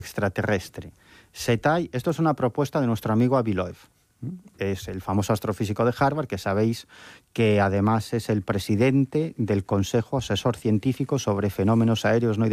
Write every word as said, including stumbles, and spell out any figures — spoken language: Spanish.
extraterrestre. SETAI, esto es una propuesta de nuestro amigo Avi Loeb. Es el famoso astrofísico de Harvard, que sabéis que además es el presidente del Consejo Asesor Científico sobre Fenómenos Aéreos No